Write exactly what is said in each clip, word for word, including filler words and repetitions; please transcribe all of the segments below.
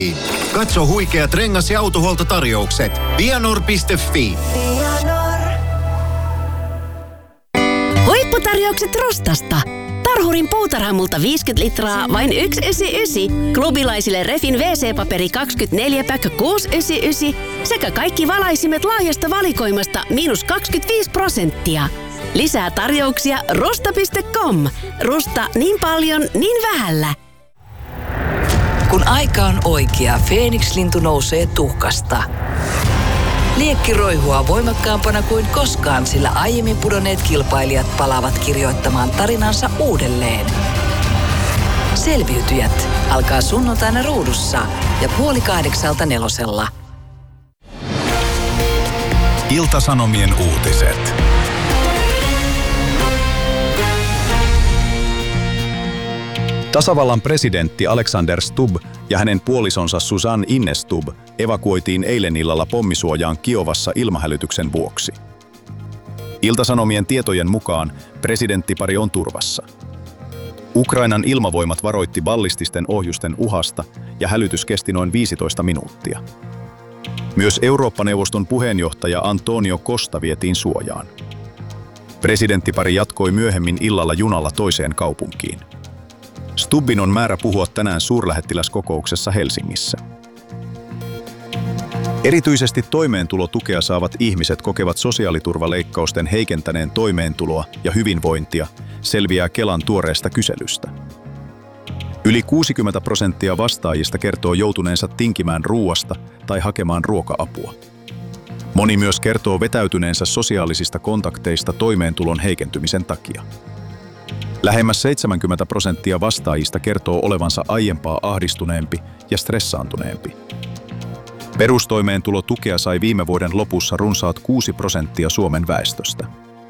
Katso huikeat rengas- ja autohuoltotarjoukset. Vianor piste fi. Huipputarjoukset Rostasta. Tarhurin puutarhamulta viisikymmentä litraa, vain yksi yhdeksänkymmentäyhdeksän. Klubilaisille Refin wee see-paperi kaksikymmentäneljä päkkä kuusi yhdeksänkymmentäyhdeksän. Sekä kaikki valaisimet laajasta valikoimasta miinus kaksikymmentäviisi prosenttia. Lisää tarjouksia rosta piste com. Rusta niin paljon, niin vähällä. Kun aika on oikea, Feeniks-lintu nousee tuhkasta. Liekki roihua voimakkaampana kuin koskaan, sillä aiemmin pudonneet kilpailijat palaavat kirjoittamaan tarinansa uudelleen. Selviytyjät alkaa sunnuntaina Ruudussa ja puoli kahdeksalta nelosella. Ilta-Sanomien uutiset. Tasavallan presidentti Alexander Stubb ja hänen puolisonsa Susanne Inne Stubb evakuoitiin eilen illalla pommisuojaan Kiovassa ilmahälytyksen vuoksi. Ilta-Sanomien tietojen mukaan presidenttipari on turvassa. Ukrainan ilmavoimat varoitti ballististen ohjusten uhasta ja hälytys kesti noin viisitoista minuuttia. Myös Eurooppa-neuvoston puheenjohtaja Antonio Costa vietiin suojaan. Presidenttipari jatkoi myöhemmin illalla junalla toiseen kaupunkiin. Stubbin on määrä puhua tänään suurlähettiläskokouksessa Helsingissä. Erityisesti toimeentulotukea saavat ihmiset kokevat sosiaaliturvaleikkausten heikentäneen toimeentuloa ja hyvinvointia, selviää Kelan tuoreesta kyselystä. Yli kuusikymmentä prosenttia vastaajista kertoo joutuneensa tinkimään ruuasta tai hakemaan ruoka-apua. Moni myös kertoo vetäytyneensä sosiaalisista kontakteista toimeentulon heikentymisen takia. Lähemmäs seitsemänkymmentä prosenttia vastaajista kertoo olevansa aiempaa ahdistuneempi ja stressaantuneempi. Perustoimeentulotukea sai viime vuoden lopussa runsaat kuusi prosenttia Suomen väestöstä.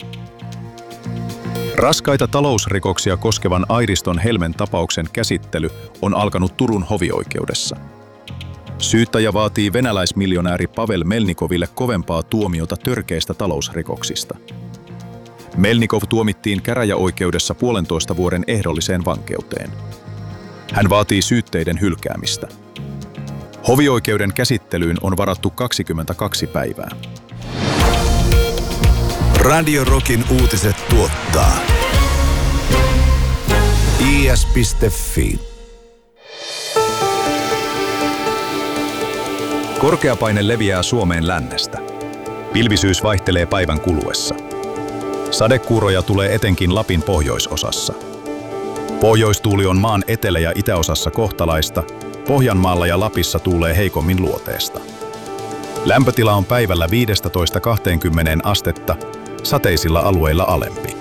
Raskaita talousrikoksia koskevan Airiston Helmen tapauksen käsittely on alkanut Turun hovioikeudessa. Syyttäjä vaatii venäläismiljonääri Pavel Melnikoville kovempaa tuomiota törkeistä talousrikoksista. Melnikov tuomittiin käräjäoikeudessa puolentoista vuoden ehdolliseen vankeuteen. Hän vaatii syytteiden hylkäämistä. Hovioikeuden käsittelyyn on varattu kaksikymmentäkaksi päivää. Radio Rockin uutiset tuottaa i s piste fi. Korkeapaine leviää Suomeen lännestä. Pilvisyys vaihtelee päivän kuluessa. Sadekuuroja tulee etenkin Lapin pohjoisosassa. Pohjoistuuli on maan etelä- ja itäosassa kohtalaista, Pohjanmaalla ja Lapissa tuulee heikommin luoteesta. Lämpötila on päivällä viisitoista kaksikymmentä astetta, sateisilla alueilla alempi.